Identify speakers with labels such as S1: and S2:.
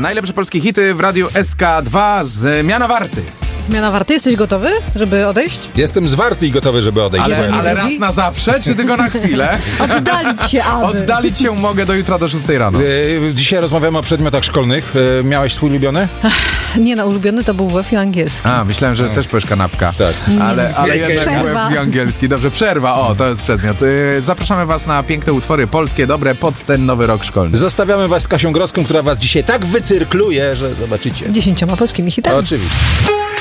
S1: Najlepsze polskie hity w Radiu SK2. Zmiana warty.
S2: Zmiana warty. Jesteś gotowy, żeby odejść?
S3: Jestem zwarty i gotowy, żeby odejść.
S1: Ale raz na zawsze, czy tylko na chwilę?
S2: Oddalić się, aby.
S1: Oddalić się mogę do jutra do 6 rano.
S3: Dzisiaj rozmawiamy o przedmiotach szkolnych. Miałeś swój ulubiony?
S2: Nie, no ulubiony to był WF i angielski.
S1: A, myślałem, że też powiesz kanapka.
S3: Tak.
S1: Ale jednak
S2: Przerwa.
S1: WF i angielski. Dobrze, przerwa. O, to jest przedmiot. Zapraszamy was na piękne utwory polskie, dobre pod ten nowy rok szkolny.
S3: Zostawiamy was z Kasią Groską, która was dzisiaj tak wycyrkluje, że zobaczycie.
S2: 10 polskimi hitami.
S3: Oczywiście.